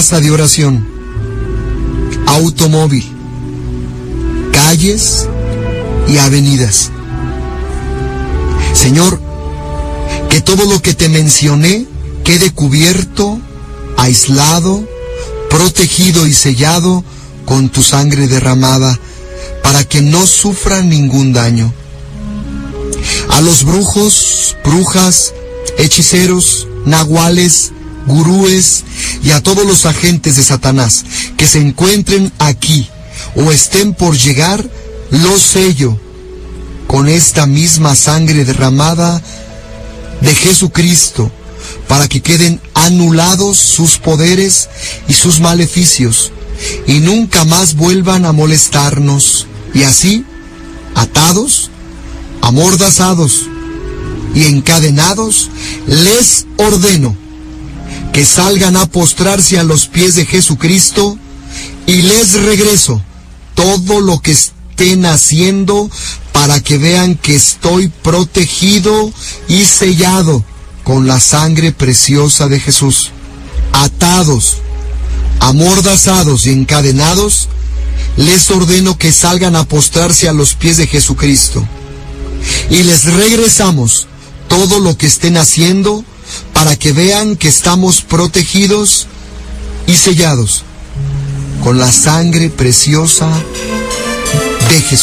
casa de oración, automóvil, calles y avenidas. Señor, que todo lo que te mencioné quede cubierto, aislado, protegido y sellado con tu sangre derramada, para que no sufran ningún daño. A los brujos, brujas, hechiceros, nahuales, gurúes y a todos los agentes de Satanás que se encuentren aquí o estén por llegar, los sello con esta misma sangre derramada de Jesucristo, para que queden anulados sus poderes y sus maleficios, y nunca más vuelvan a molestarnos. Y así, atados, amordazados y encadenados, les ordeno que salgan a postrarse a los pies de Jesucristo, y les regreso todo lo que estén haciendo, para que vean que estoy protegido y sellado con la sangre preciosa de Jesús. Atados, amordazados y encadenados, les ordeno que salgan a postrarse a los pies de Jesucristo, y les regresamos todo lo que estén haciendo, para que vean que estamos protegidos y sellados con la sangre preciosa de Jesús.